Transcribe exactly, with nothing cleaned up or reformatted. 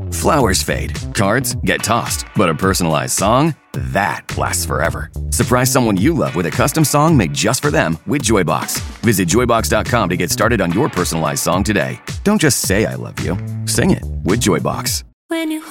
Flowers fade, cards get tossed, but a personalized song? That lasts forever. Surprise someone you love with a custom song made just for them with Joybox. Visit joybox dot com to get started on your personalized song today. Don't just say I love you. Sing it with Joybox. When you